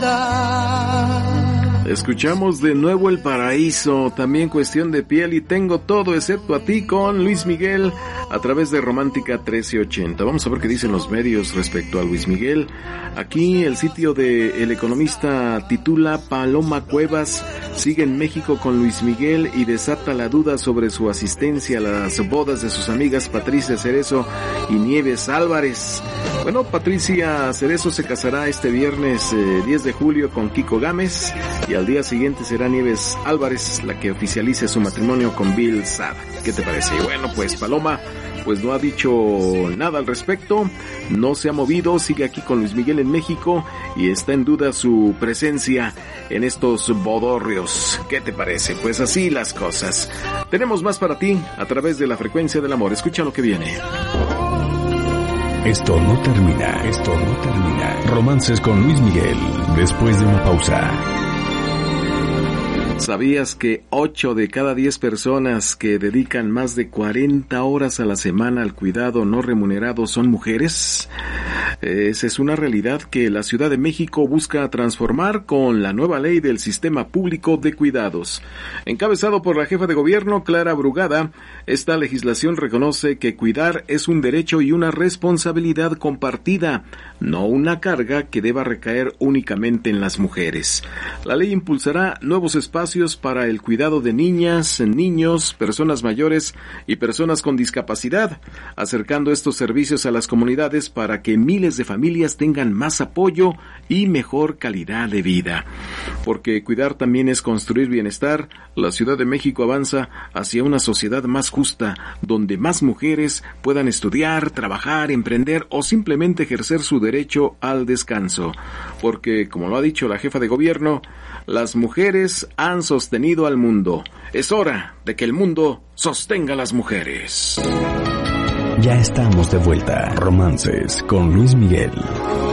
Escuchamos de nuevo El Paraíso, también Cuestión de Piel y Tengo Todo Excepto a Ti con Luis Miguel a través de Romántica 1380. Vamos a ver qué dicen los medios respecto a Luis Miguel. Aquí el sitio de El Economista titula: Paloma Cuevas sigue en México con Luis Miguel y desata la duda sobre su asistencia a las bodas de sus amigas Patricia Cerezo y Nieves Álvarez. Bueno, Patricia Cerezo se casará este viernes 10 de julio con Kiko Gámez y al día siguiente será Nieves Álvarez la que oficialice su matrimonio con Bill Sad. ¿Qué te parece? Y bueno, pues Paloma pues no ha dicho nada al respecto, no se ha movido, sigue aquí con Luis Miguel en México y está en duda su presencia en estos bodorrios. ¿Qué te parece? Pues así las cosas. Tenemos más para ti a través de la frecuencia del amor. Escucha lo que viene. Esto no termina. Romances con Luis Miguel, después de una pausa. ¿Sabías que 8 de cada 10 personas que dedican más de 40 horas a la semana al cuidado no remunerado son mujeres? Esa es una realidad que la Ciudad de México busca transformar con la nueva ley del Sistema Público de Cuidados. Encabezado por la jefa de gobierno, Clara Brugada, esta legislación reconoce que cuidar es un derecho y una responsabilidad compartida, no una carga que deba recaer únicamente en las mujeres. La ley impulsará nuevos espacios para el cuidado de niñas, niños, personas mayores y personas con discapacidad, acercando estos servicios a las comunidades para que miles de familias tengan más apoyo y mejor calidad de vida. Porque cuidar también es construir bienestar, la Ciudad de México avanza hacia una sociedad más justa, donde más mujeres puedan estudiar, trabajar, emprender o simplemente ejercer su derecho al descanso. Porque, como lo ha dicho la jefa de gobierno, las mujeres han sostenido al mundo. Es hora de que el mundo sostenga a las mujeres. Ya estamos de vuelta. Romances con Luis Miguel.